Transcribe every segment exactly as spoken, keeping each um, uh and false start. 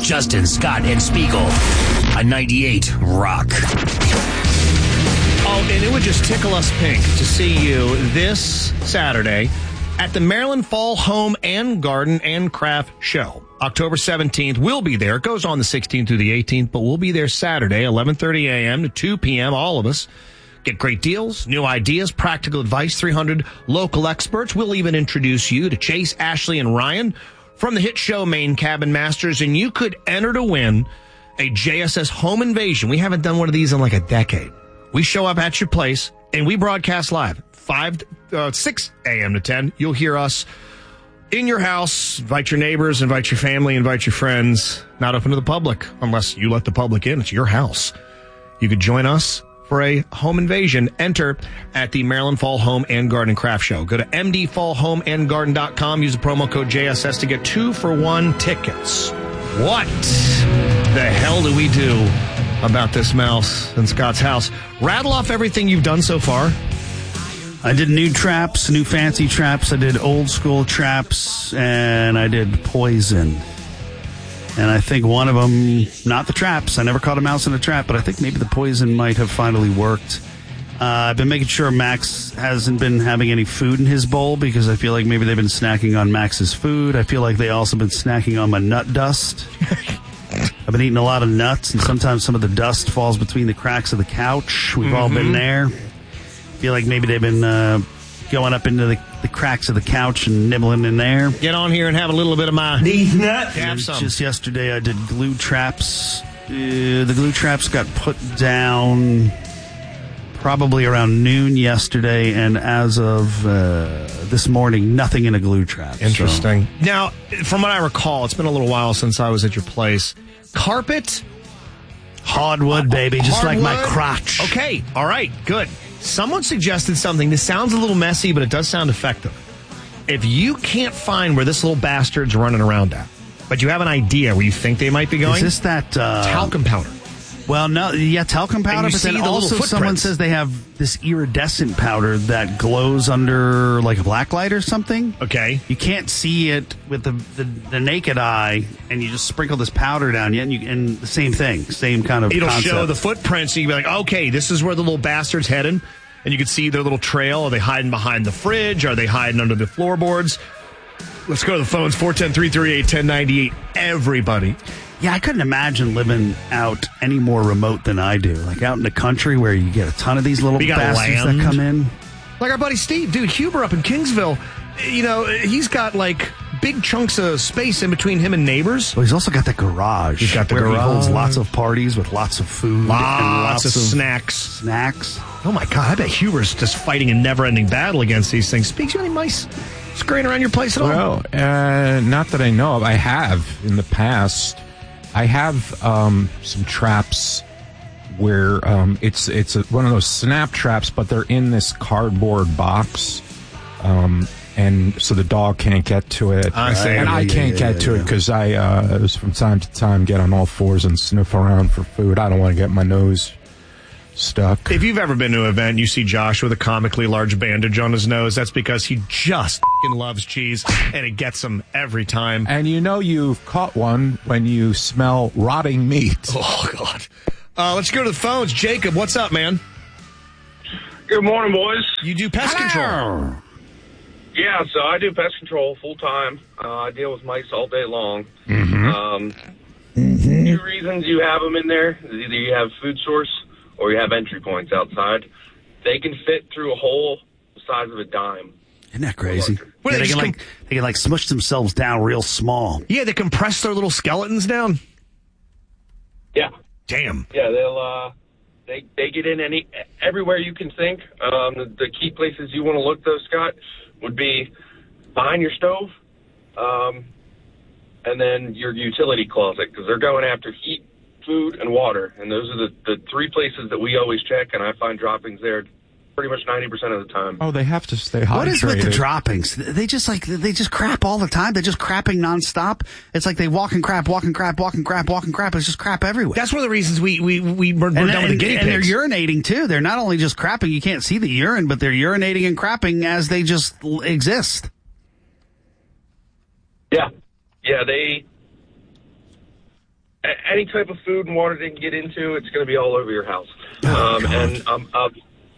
Justin, Scott, and Spiegel on ninety-eight Rock. Oh, and it would just tickle us pink to see you this Saturday at the Maryland Fall Home and Garden and Craft Show. October seventeenth, we'll be there. It goes on the sixteenth through the eighteenth, but we'll be there Saturday, eleven thirty a.m. to two p.m., all of us. Get great deals, new ideas, practical advice, three hundred local experts. We'll even introduce you to Chase, Ashley, and Ryan from the hit show Maine Cabin Masters, and you could enter to win a J S S home invasion. We haven't done one of these in like a decade. We show up at your place, and we broadcast live, five, uh, six a.m. to ten. You'll hear us in your house. Invite your neighbors, invite your family, invite your friends. Not open to the public unless you let the public in. It's your house. You could join us for a home invasion. Enter at the Maryland Fall Home and Garden Craft Show. Go to m d fall home and garden dot com. Use the promo code J S S to get two for one tickets. What the hell do we do about this mouse in Scott's house? Rattle off everything you've done so far. I did new traps, new fancy traps. I did old school traps, and I did poison. And I think one of them, not the traps. I never caught a mouse in a trap, but I think maybe the poison might have finally worked. Uh, I've been making sure Max hasn't been having any food in his bowl because I feel like maybe they've been snacking on Max's food. I feel like they also been snacking on my nut dust. I've been eating a lot of nuts, and sometimes some of the dust falls between the cracks of the couch. We've mm-hmm. all been there. I feel like maybe they've been uh, going up into the, the cracks of the couch and nibbling in there. Get on here and have a little bit of my these nuts. Have some. Just yesterday, I did glue traps. Uh, the glue traps got put down probably around noon yesterday, and as of uh, this morning, nothing in a glue trap. Interesting. So. Now, from what I recall, it's been a little while since I was at your place. Carpet? Hardwood, baby, just Hardwood? like my crotch. Okay, all right, good. Someone suggested something. This sounds a little messy, but it does sound effective. If you can't find where this little bastard's running around at, but you have an idea where you think they might be going, is this that uh, talcum powder? Well, no, yeah, talcum powder, but then the also someone says they have this iridescent powder that glows under like a black light or something. Okay. You can't see it with the, the, the naked eye, and you just sprinkle this powder down, and, you, and the same thing, same kind of It'll concept. show the footprints, and you can be like, okay, this is where the little bastard's heading, and you can see their little trail. Are they hiding behind the fridge? Are they hiding under the floorboards? Let's go to the phones, four one zero, three three eight, one zero nine eight. Everybody. Yeah, I couldn't imagine living out any more remote than I do. Like out in the country where you get a ton of these little bastards land. that come in. Like our buddy Steve, dude, Huber up in Kingsville, you know, he's got like big chunks of space in between him and neighbors. Well, he's also got the garage. He's got the where garage. He holds lots of parties with lots of food. Lots, and lots of, of snacks. Snacks. Oh my God, I bet Huber's just fighting a never-ending battle against these things. Speaks you any mice scurrying around your place at all? Well, uh, not that I know of. I have in the past. I have um, some traps where um, it's it's a, one of those snap traps, but they're in this cardboard box, um, and so the dog can't get to it. I see. And Yeah, I yeah, can't yeah, get yeah, to yeah. it because I, uh, from time to time, get on all fours and sniff around for food. I don't want to get my nose stuck. If you've ever been to an event, you see Josh with a comically large bandage on his nose, that's because he just f***ing loves cheese, and it gets him every time. And you know you've caught one when you smell rotting meat. Oh, God. Uh, let's go to the phones. Jacob, what's up, man? Good morning, boys. You do pest Hello. control. Yeah, so I do pest control full time. Uh, I deal with mice all day long. Mm-hmm. Um, mm-hmm. Two reasons you have them in there is either you have food source or you have entry points outside. They can fit through a hole the size of a dime. Isn't that crazy? What, Yeah, they they, can just like, they can like smush themselves down real small. Yeah, they compress their little skeletons down. Yeah. Damn. Yeah, they'll uh, they they get in any everywhere you can think. Um, the, the key places you want to look, though, Scott, would be behind your stove, um, and then your utility closet, because they're going after heat, food, and water, and those are the, the three places that we always check, and I find droppings there pretty much ninety percent of the time. Oh, they have to stay hydrated. What is with the droppings? They just like they just crap all the time. They're just crapping nonstop. It's like they walk and crap, walk and crap, walk and crap, walk and crap. It's just crap everywhere. That's one of the reasons we we we we're, we're and, done with and, the guinea and pigs. they're urinating too. They're not only just crapping. You can't see the urine, but they're urinating and crapping as they just l- exist. Yeah, yeah, they a- any type of food and water they can get into, it's going to be all over your house. Oh, um, and um, a,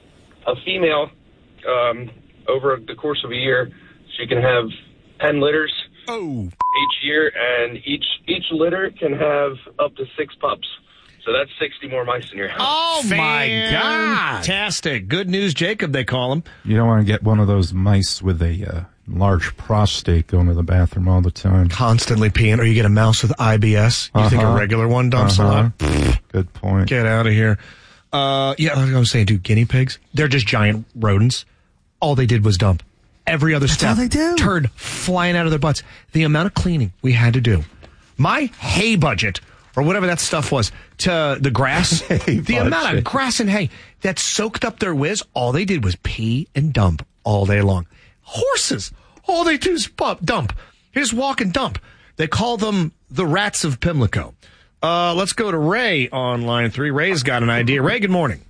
a female, um, over the course of a year, she can have ten litters Oh. each year, and each each litter can have up to six pups. So that's sixty more mice in your house. Oh, my God. Fantastic. Good news, Jacob, they call him. You don't want to get one of those mice with a uh, large prostate going to the bathroom all the time. Constantly peeing. Or you get a mouse with I B S. You uh-huh. think a regular one dumps uh-huh. a lot? Pfft. Good point. Get out of here. Uh, yeah, like I was saying, dude, guinea pigs, they're just giant rodents. All they did was dump. Every other That's step. all they do. Turd flying out of their butts. The amount of cleaning we had to do. My hay budget, or whatever that stuff was, to the grass. the budget. amount of grass and hay that soaked up their whiz, all they did was pee and dump all day long. Horses, all they do is pump, dump. They just walk and dump. They call them the rats of Pimlico. Uh, let's go to Ray on line three. Ray's got an idea. Ray, good morning.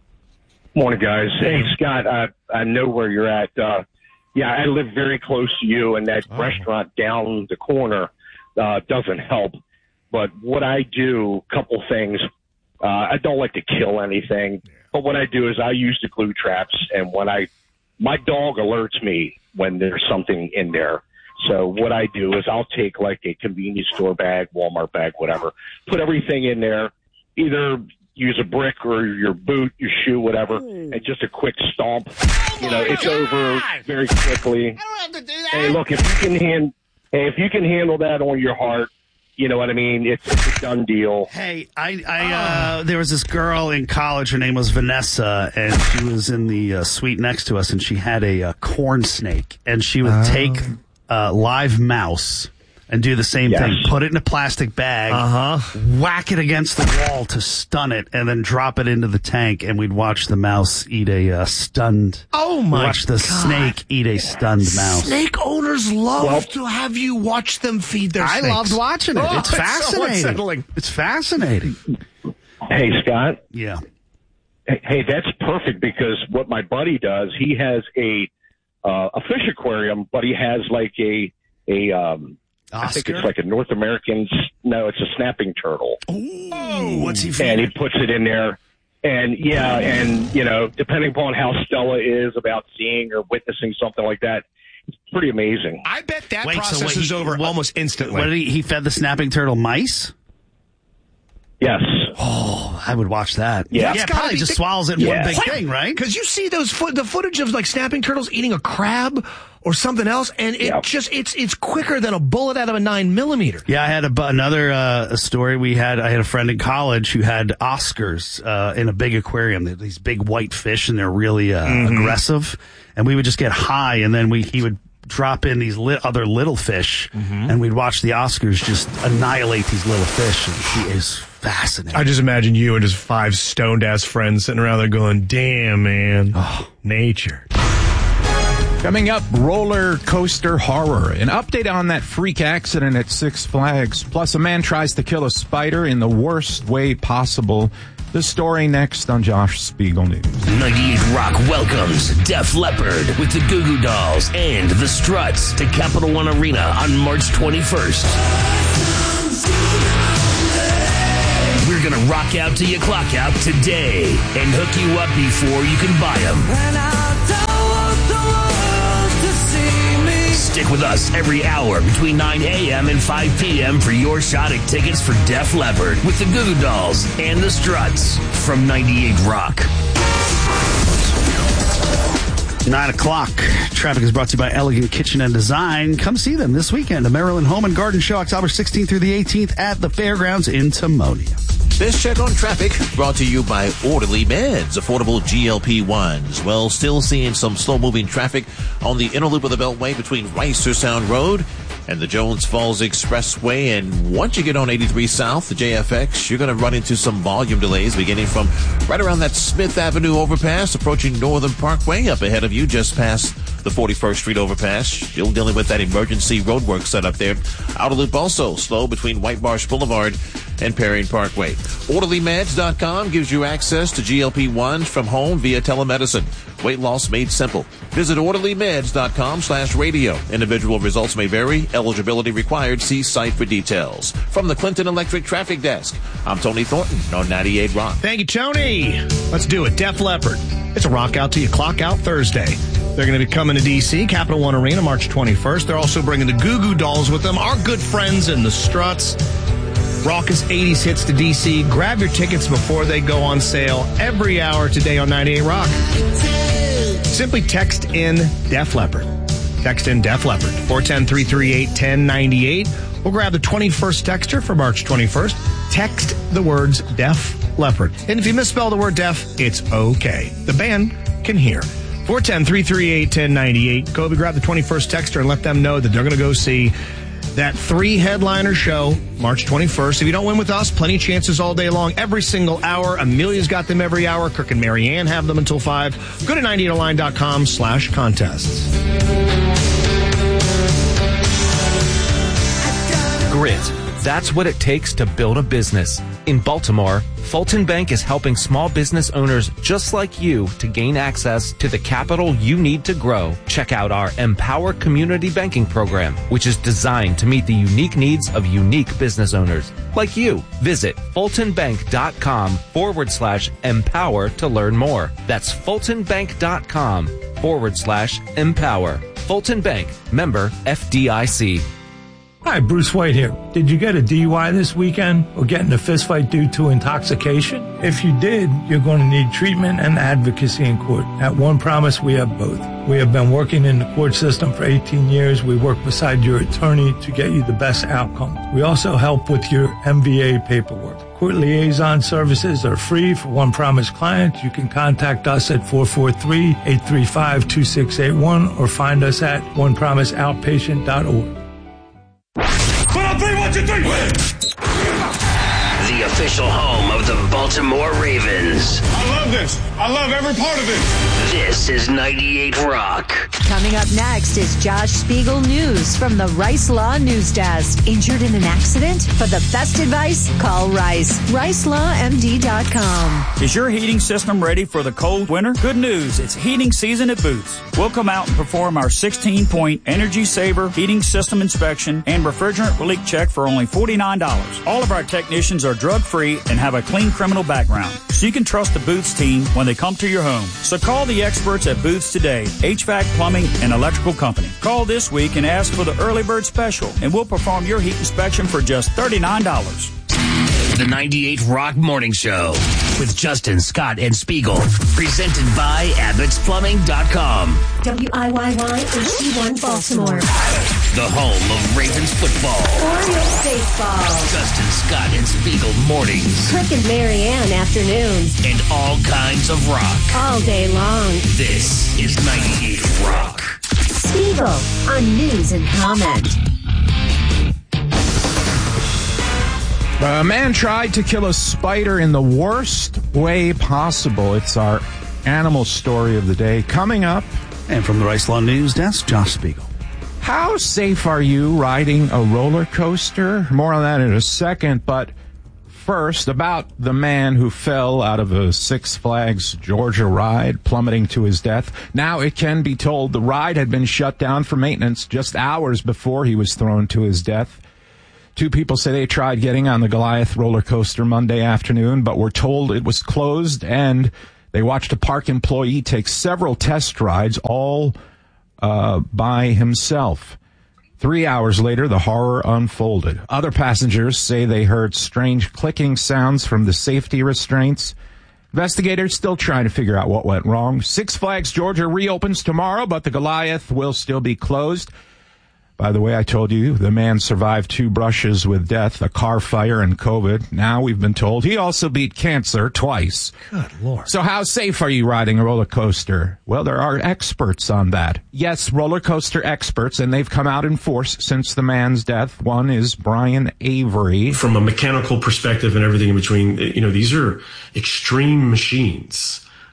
Morning, guys. Hey, Scott, I, I know where you're at. Uh, yeah, I live very close to you, and that oh. restaurant down the corner uh, doesn't help. But what I do, couple things. Uh, I don't like to kill anything, but what I do is I use the glue traps, and when I, my dog alerts me when there's something in there. So what I do is I'll take like a convenience store bag, Walmart bag, whatever, put everything in there, either use a brick or your boot, your shoe, whatever, and just a quick stomp. Oh you know, it's God. over very quickly. I don't have to do that. Hey, look, if you can hand, hey, if you can handle that on your heart, you know what I mean? It's, it's a done deal. Hey, I, I, uh, there was this girl in college. Her name was Vanessa, and she was in the uh, suite next to us, and she had a uh, corn snake, and she would oh. take uh, live mouse and do the same yes. thing. Put it in a plastic bag, uh-huh. whack it against the wall to stun it, and then drop it into the tank, and we'd watch the mouse eat a uh, stunned. Oh my! Watch the God. snake eat a stunned mouse. Snake owners love well, to have you watch them feed their I snakes. loved watching it. Oh, it's fascinating. It's so unsettling. It's fascinating. Hey, Scott. Yeah. Hey, hey, that's perfect because what my buddy does, he has a uh, a fish aquarium, but he has like a a um, I think it's like a North American. No, it's a snapping turtle. Oh, what's he? And he puts it in there, and yeah, and you know, depending upon how Stella is about seeing or witnessing something like that, it's pretty amazing. I bet that Wait, process so wait, is he- over what- almost instantly. What did he? He fed the snapping turtle mice. Yes. Oh, I would watch that. Yeah. yeah, That's probably gotta be just the- swallows it in Yeah. one big thing, right? Because you see those foot the footage of like snapping turtles eating a crab or something else, and it Yeah. just it's it's quicker than a bullet out of a nine millimeter. Yeah, I had a, another uh, a story. We had I had a friend in college who had Oscars uh, in a big aquarium. They're these big white fish, and they're really uh, Mm-hmm. aggressive. And we would just get high, and then we he would drop in these li- other little fish, Mm-hmm. and we'd watch the Oscars just annihilate these little fish. And he is fascinating. I just imagine you and just five stoned ass friends sitting around there going, "Damn, man, Oh. nature." Coming up, roller coaster horror. An update on that freak accident at Six Flags. Plus, a man tries to kill a spider in the worst way possible. The story next on Josh Spiegel News. ninety-eight Rock welcomes Def Leppard with the Goo Goo Dolls and the Struts to Capital One Arena on March twenty-first. We're going to rock out till you clock out today and hook you up before you can buy them. Stick with us every hour between nine a.m. and five p.m. for your shot at tickets for Def Leppard with the Goo Goo Dolls and the Struts from ninety-eight Rock. Nine o'clock. Traffic is brought to you by Elegant Kitchen and Design. Come see them this weekend. The Maryland Home and Garden Show, October sixteenth through the eighteenth at the Fairgrounds in Timonium. This check on traffic brought to you by Orderly Meds, affordable G L P ones. Well, still seeing some slow-moving traffic on the inner loop of the Beltway between Ricer Sound Road and the Jones Falls Expressway. And once you get on eighty-three South, the J F X, you're going to run into some volume delays beginning from right around that Smith Avenue overpass, approaching Northern Parkway. Up ahead of you, just past the forty-first Street overpass. Still dealing with that emergency roadwork set up there. Outer loop also slow between White Marsh Boulevard and Perrine Parkway. Orderly Meds dot com gives you access to G L P ones from home via telemedicine. Weight loss made simple. Visit Orderly Meds dot com slash radio. Individual results may vary. Eligibility required. See site for details. From the Clinton Electric Traffic Desk, I'm Tony Thornton on ninety-eight Rock. Thank you, Tony. Let's do it. Def Leppard. It's a rock out till you clock out Thursday. They're going to be coming to D C, Capital One Arena, March twenty-first. They're also bringing the Goo Goo Dolls with them, our good friends in the Struts. Raucous eighties hits to D C. Grab your tickets before they go on sale every hour today on ninety-eight Rock. Simply text in Def Leppard. Text in Def Leppard, four one zero, three three eight, one zero nine eight. We'll grab the twenty-first texter for March twenty-first. Text the words Def Leppard. And if you misspell the word deaf, it's okay. The band can hear. four one zero, three three eight, one zero nine eight. Kobe, grab the twenty-first texter and let them know that they're going to go see that three-headliner show, March twenty-first. If you don't win with us, plenty of chances all day long, every single hour. Amelia's got them every hour. Kirk and Marianne have them until five. Go to ninety eight line dot com slash contests. Grit. That's what it takes to build a business. In Baltimore, Fulton Bank is helping small business owners just like you to gain access to the capital you need to grow. Check out our Empower Community Banking Program, which is designed to meet the unique needs of unique business owners like you. Visit fultonbank.com forward slash empower to learn more. That's fultonbank.com forward slash empower. Fulton Bank, member F D I C. Hi, Bruce White here. Did you get a D U I this weekend or get in a fistfight due to intoxication? If you did, you're going to need treatment and advocacy in court. At One Promise, we have both. We have been working in the court system for eighteen years. We work beside your attorney to get you the best outcome. We also help with your M V A paperwork. Court liaison services are free for One Promise clients. You can contact us at four four three, eight three five, two six eight one or find us at one promise outpatient dot org. Three, one, two, three. Win. The official home of the Baltimore Ravens. I love this. I love every part of it. This is ninety-eight Rock. Coming up next is Josh Spiegel News from the Rice Law News Desk. Injured in an accident? For the best advice, call Rice. rice law m d dot com. Is your heating system ready for the cold winter? Good news. It's heating season at Boots. We'll come out and perform our sixteen-point Energy Saver heating system inspection and refrigerant leak check for only forty-nine dollars. All of our technicians are drug-free and have a clean criminal background, so you can trust the Boots team when they come to your home. So call the experts at Boots today, H V A C Plumbing and Electrical Company. Call this week and ask for the early bird special, and we'll perform your heat inspection for just thirty-nine dollars. The ninety-eight Rock Morning Show with Justin, Scott, and Spiegel. Presented by Abbott's Plumbing dot com. W I Y Y H D one Baltimore. The home of Ravens football. Orioles baseball. Justin, Scott, and Spiegel mornings. Kirk and Marianne afternoons. And all kinds of rock. All day long. This is ninety-eight Rock. Spiegel on News and Comment. A man tried to kill a spider in the worst way possible. It's our animal story of the day. Coming up. And from the Rice Law News Desk, Josh Spiegel. How safe are you riding a roller coaster? More on that in a second, but first, about the man who fell out of a Six Flags Georgia ride, plummeting to his death. Now it can be told the ride had been shut down for maintenance just hours before he was thrown to his death. Two people say they tried getting on the Goliath roller coaster Monday afternoon, but were told it was closed, and they watched a park employee take several test rides, all uh, by himself. Three hours later, the horror unfolded. Other passengers say they heard strange clicking sounds from the safety restraints. Investigators still trying to figure out what went wrong. Six Flags Georgia reopens tomorrow, but the Goliath will still be closed. By the way, I told you the man survived two brushes with death, a car fire, and COVID. Now we've been told he also beat cancer twice. Good Lord. So how safe are you riding a roller coaster? Well, there are experts on that. Yes, roller coaster experts, and they've come out in force since the man's death. One is Brian Avery. From a mechanical perspective and everything in between, you know, these are extreme machines.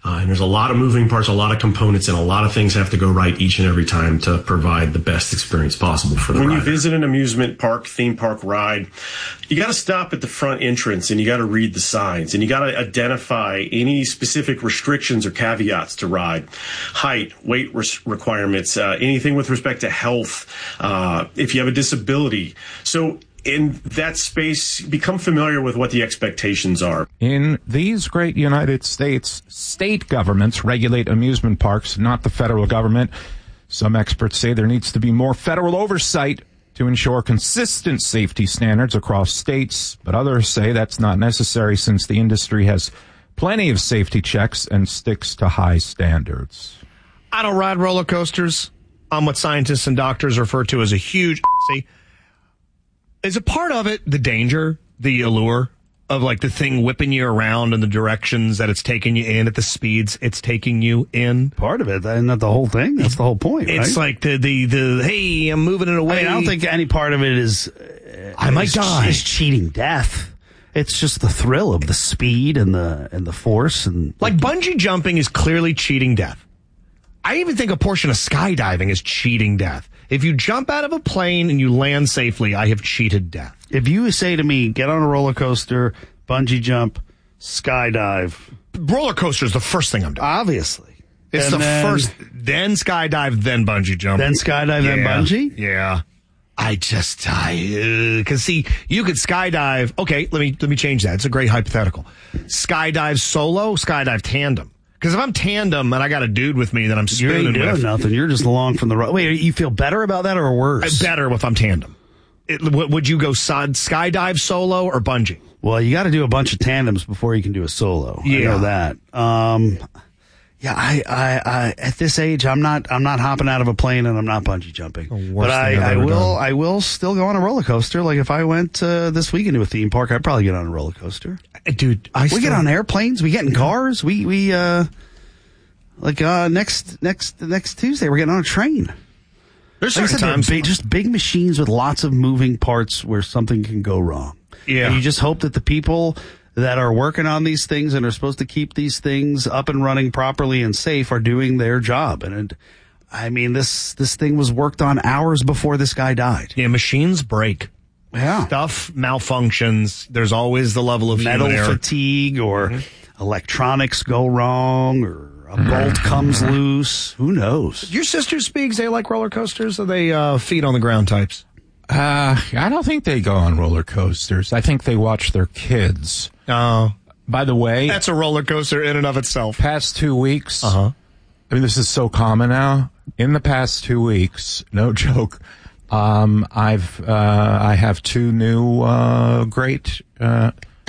Uh, and there's a lot of moving parts, a lot of components, and a lot of things have to go right each and every time to provide the best experience possible for the When rider. you visit an amusement park, theme park ride, you got to stop at the front entrance and you got to read the signs and you got to identify any specific restrictions or caveats to ride, height, weight res- requirements, uh, anything with respect to health, uh, if you have a disability. So in that space, become familiar with what the expectations are. In these great United States, state governments regulate amusement parks, not the federal government. Some experts say there needs to be more federal oversight to ensure consistent safety standards across states, but others say that's not necessary since the industry has plenty of safety checks and sticks to high standards. I don't ride roller coasters. I'm what scientists and doctors refer to as a huge see. Is a part of it the danger, the allure of like the thing whipping you around in the directions that it's taking you in at the speeds it's taking you in? Part of it, and not the whole thing. That's the whole point, right? It's like the, the, the, hey, I'm moving it away. I mean, I don't think any part of it is, uh, I might is, die. is cheating death. It's just the thrill of the speed and the, and the force. And like bungee jumping is clearly cheating death. I even think a portion of skydiving is cheating death. If you jump out of a plane and you land safely, I have cheated death. If you say to me, get on a roller coaster, bungee jump, skydive. Roller coaster is the first thing I'm doing. Obviously. It's And the then- first, then skydive, then bungee jump. Then skydive, then Yeah. bungee? Yeah. I just, I, uh, cause see, you could skydive. Okay, let me, let me change that. It's a great hypothetical. Skydive solo, skydive tandem. Because if I'm tandem and I got a dude with me that I'm You spooning ain't doing with, nothing. You're just along from the road. Wait, you feel better about that or worse? better if I'm tandem. It, w- would you go side, skydive solo or bungee? Well, you got to do a bunch of tandems before you can do a solo. I Yeah. know that. Um, yeah, I, I, I, at this age, I'm not, I'm not hopping out of a plane and I'm not bungee jumping. But I, thing I've I ever will, done. I will still go on a roller coaster. Like if I went uh, this weekend to a theme park, I'd probably get on a roller coaster. Dude, I we still, get on airplanes. We get in cars. We, we, uh, like uh, next, next, next Tuesday, we're getting on a train. There's Like I certain said, they're times. big, just big machines with lots of moving parts where something can go wrong. Yeah. And you just hope that the people that are working on these things and are supposed to keep these things up and running properly and safe are doing their job. And it, I mean, this this thing was worked on hours before this guy died. Yeah, machines break. Yeah. Stuff malfunctions. There's always the level of Metal human error. fatigue or electronics go wrong or a bolt comes loose. Who knows? Your sister speaks. They like roller coasters, or they uh, feet on the ground types? Uh, I don't think they go on roller coasters. I think they watch their kids. Oh, By the way, that's a roller coaster in and of itself. past two weeks, Uh-huh. I mean, this is so common now. In the past two weeks, no joke, um, I've, uh, I have two new, uh, great, uh,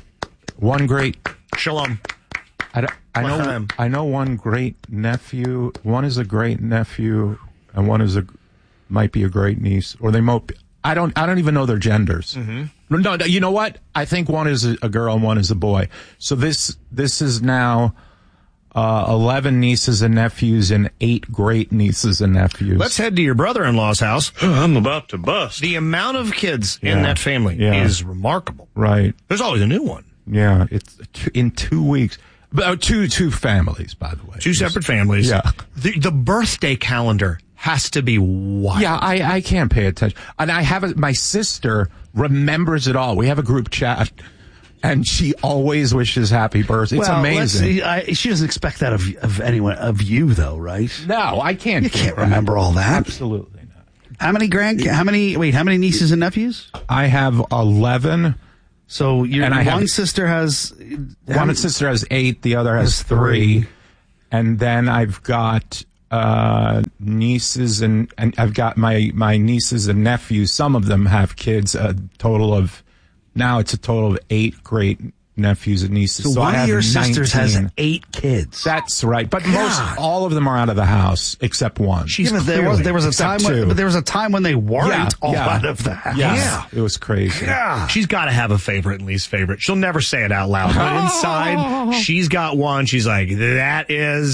one great, Shalom. I, don't- I know, L'chaim. I know one great nephew. One is a great nephew and one is a, might be a great niece, or they might be, I don't, I don't even know their genders. Mm-hmm. No, no, you know what? I think one is a, a girl and one is a boy. So this, this is now, uh, eleven nieces and nephews and eight great nieces and nephews. Let's head to your brother-in-law's house. I'm about to bust. The amount of kids Yeah. in that family Yeah. is remarkable. Right. There's always a new one. Yeah. It's t- in two weeks. But uh, two, two families, by the way. Two separate families. Yeah. The, the birthday calendar has to be wild. Yeah, I, I can't pay attention. And I have a, my sister remembers it all. We have a group chat, and she always wishes happy birthday. It's Well, let's amazing. see, I, she doesn't expect that of of anyone of you though, right? No, I can't. You can't remember all that. Absolutely not. How many grand? How many? Wait, how many nieces and nephews? I have eleven. So your And I one have- sister has One sister has eight. The other has Has three. three. And then I've got uh, nieces and, and I've got my, my nieces and nephews. Some of them have kids. A total of now it's a total of eight great nephews and nieces. So, So I one of have your sisters has nineteen. eight kids. That's right. But most, God. all of them are out of the house except one. She's Yeah, but there was clearly- there was a except time when, two. but there was a time when they weren't Yeah, all yeah. out of the house. Yeah. It was crazy. God. She's got to have a favorite and least favorite. She'll never say it out loud, but inside, she's got one. She's like, that is,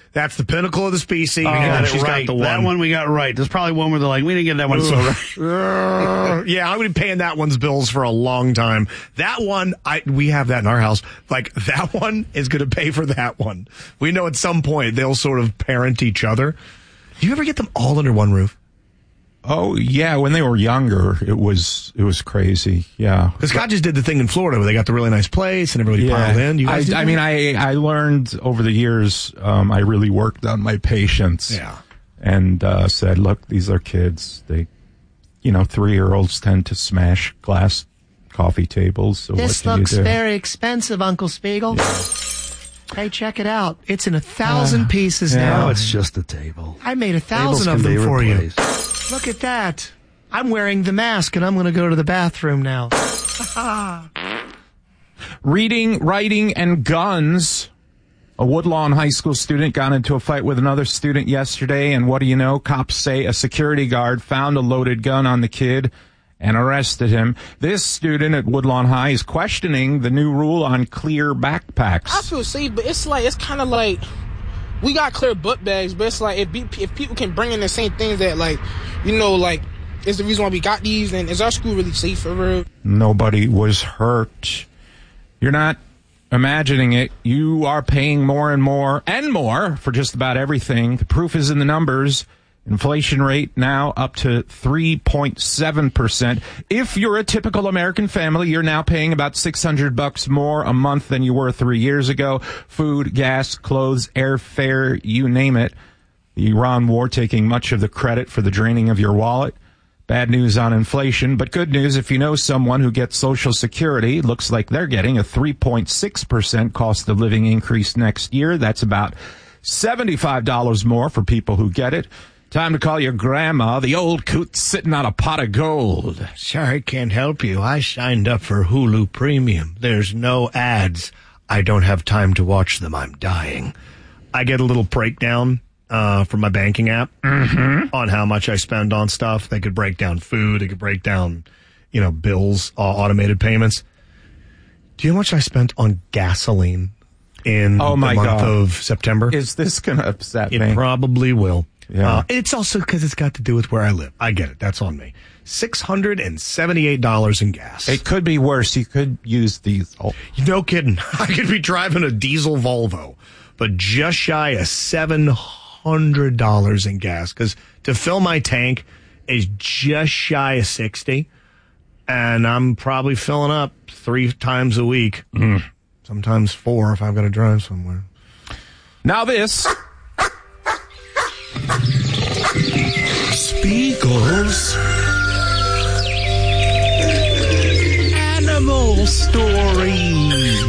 That's the pinnacle of the species. Oh, We got it she's right. got The that one. one we got right. There's probably one where they're like, we didn't get that one so right. Yeah, I would be paying that one's bills for a long time. That one, I we have that in our house. Like, that one is going to pay for that one. We know at some point they'll sort of parent each other. Do you ever get them all under one roof? Oh, yeah. When they were younger, it was it was crazy. Yeah. Because Scott just did the thing in Florida where they got the really nice place and everybody Yeah. piled in. You I, guys do I that? mean, I, I learned over the years, um, I really worked on my patience. Yeah. And uh, said, look, these are kids. They, you know, three-year-olds tend to smash glass coffee tables. So This what can looks you do? very expensive, Uncle Spiegel. Hey, check it out. It's in a thousand Uh, pieces yeah, now. it's just a table. I made a Tables thousand of can them be for replaced. you. Look at that. I'm wearing the mask and I'm going to go to the bathroom now. Reading, writing, and guns. A Woodlawn High School student got into a fight with another student yesterday, and what do you know? Cops say a security guard found a loaded gun on the kid and arrested him. This student at Woodlawn High is questioning the new rule on clear backpacks. I feel safe, but it's like, it's kind of like, we got clear book bags, but it's like, if, be, if people can bring in the same things that, like, you know, like, is the reason why we got these, then is our school really safe for real? Nobody was hurt. You're not imagining it. You are paying more and more and more for just about everything. The proof is in the numbers. Inflation rate now up to three point seven percent. If you're a typical American family, you're now paying about six hundred bucks more a month than you were three years ago. Food, gas, clothes, airfare, you name it. The Iran war taking much of the credit for the draining of your wallet. Bad news on inflation, but good news if you know someone who gets Social Security. Looks like they're getting a three point six percent cost of living increase next year. That's about seventy-five dollars more for people who get it. Time to call your grandma. The old coot's sitting on a pot of gold. Sorry, can't help you. I signed up for Hulu Premium. There's no ads. I don't have time to watch them. I'm dying. I get a little breakdown uh, from my banking app Mm-hmm. on how much I spend on stuff. They could break down food. They could break down, you know, bills, uh, automated payments. Do you know how much I spent on gasoline in Oh, my the month God. of September? Is this going to upset It me? probably will. Yeah. Uh, it's also because it's got to do with where I live. I get it. That's on me. six hundred seventy-eight dollars in gas. It could be worse. You could use diesel. No kidding. I could be driving a diesel Volvo, but just shy of seven hundred dollars in gas. Because to fill my tank is just shy of sixty, and I'm probably filling up three times a week. Mm. Sometimes four if I've got to drive somewhere. Now this. Spiegel's Animal Stories.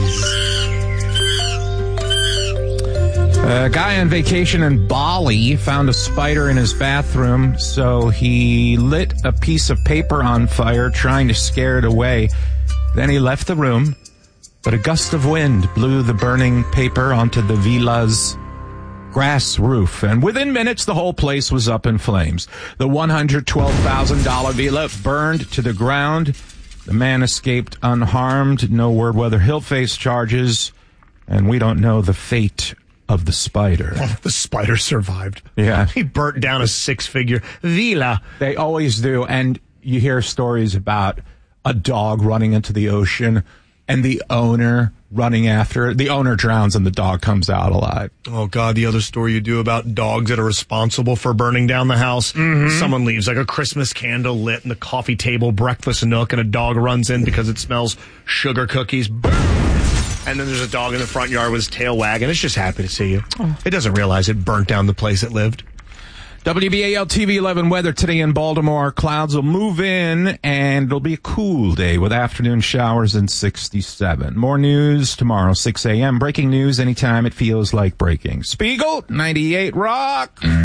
A guy on vacation in Bali found a spider in his bathroom, so he lit a piece of paper on fire, trying to scare it away. Then he left the room, but a gust of wind blew the burning paper onto the villa's grass roof, and within minutes the whole place was up in flames. The one hundred twelve thousand dollars villa burned to the ground. The man escaped unharmed. No word whether he'll face charges, and we don't know the fate of the spider. Oh, the spider survived. Yeah. He burnt down a six-figure villa. They always do, and you hear stories about a dog running into the ocean and the owner running after it. The owner drowns and the dog comes out alive. Oh, God, the other story you do about dogs that are responsible for burning down the house. Mm-hmm. Someone leaves like a Christmas candle lit in the coffee table, breakfast nook, and a dog runs in because it smells sugar cookies. Boom! And then there's a dog in the front yard with his tail wagging. It's just happy to see you. Oh. It doesn't realize it burnt down the place it lived. W B A L T V eleven weather today in Baltimore. Clouds will move in, and it'll be a cool day with afternoon showers and sixty-seven. More news tomorrow, six a.m. Breaking news anytime it feels like breaking. Spiegel, ninety-eight Rock.